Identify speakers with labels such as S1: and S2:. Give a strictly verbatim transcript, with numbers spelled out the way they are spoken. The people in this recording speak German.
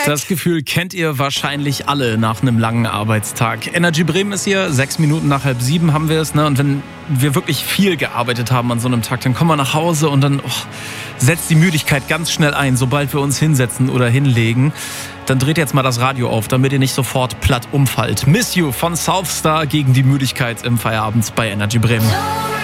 S1: Das Gefühl kennt ihr wahrscheinlich alle nach einem langen Arbeitstag. Energy Bremen ist hier, sechs Minuten nach halb sieben haben wir es. Ne? Und wenn wir wirklich viel gearbeitet haben an so einem Tag, dann kommen wir nach Hause und dann oh, setzt die Müdigkeit ganz schnell ein, sobald wir uns hinsetzen oder hinlegen. Dann dreht jetzt mal das Radio auf, damit ihr nicht sofort platt umfallt. Miss You von Southstar gegen die Müdigkeit im Feierabend bei Energy Bremen.